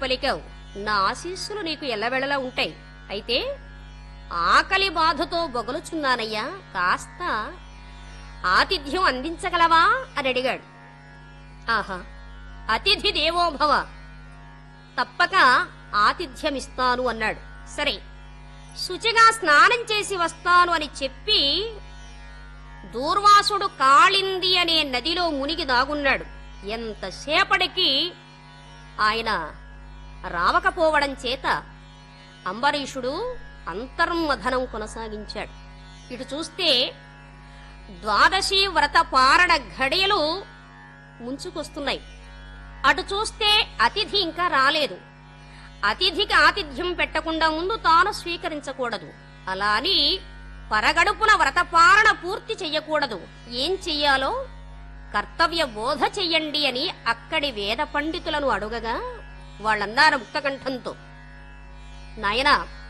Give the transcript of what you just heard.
పలికావు. నా ఆశీస్సులు నీకు ఎల్లవెళలా ఉంటాయి. అయితే ఆకలి బాధతో బొగలుచున్నానయ్యా, కాస్త ఆతిథ్యం అందించగలవా అని అడిగాడు. ఆహా, అతిథి దేవోభవ, తప్పక ఆతిథ్యమిస్తాను అన్నాడు. సరే, శుచిగా స్నానం చేసి వస్తాను అని చెప్పి దూర్వాసుడు కాళింది అనే నదిలో మునిగి దాగున్నాడు. ఎంతసేపటికి ఆయన రావకపోవడం చేత అంబరీషుడు అంతర్మథనం కొనసాగించాడు. ఇటు చూస్తే ద్వాదశి వ్రత పారణ ఘడియలు ముంచుకొస్తున్నాయి. అటు చూస్తే అతిథి ఇంకా రాలేదు. అతిథికి ఆతిథ్యం పెట్టకుండా ముందు తాను స్వీకరించకూడదు. అలా అని పరగడుపున వ్రతపారణ పూర్తి చెయ్యకూడదు. ఏం చెయ్యాలో కర్తవ్య బోధ చెయ్యండి అని అక్కడి వేద పండితులను అడుగగా వాళ్ళన్నారు ముక్తకంఠంతో, నాయనా,